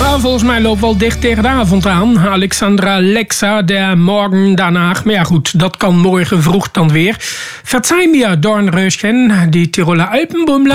Ja, volgens mij loopt wel dicht tegen de avond aan. Alexandra Lexa, de morgen daarna. Maar ja goed, dat kan morgen vroeg dan weer. Verzeih mir, Dornröschen, die Tiroler Alpenbummler.